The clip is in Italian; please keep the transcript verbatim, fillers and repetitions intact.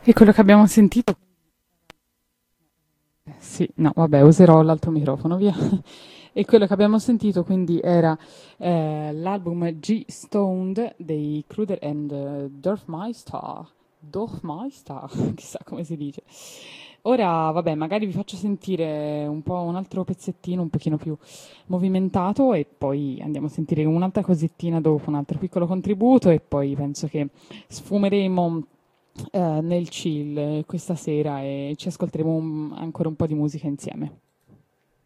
E quello che abbiamo sentito, eh, sì, no, vabbè, userò l'altro microfono, via. E quello che abbiamo sentito quindi era eh, l'album G Stoned dei Kruder and eh, Dorfmeister. Dorfmeister, chissà come si dice. Ora, vabbè, magari vi faccio sentire un po' un altro pezzettino un pochino più movimentato e poi andiamo a sentire un'altra cosettina dopo, un altro piccolo contributo e poi penso che sfumeremo eh, nel chill questa sera e ci ascolteremo un- ancora un po' di musica insieme.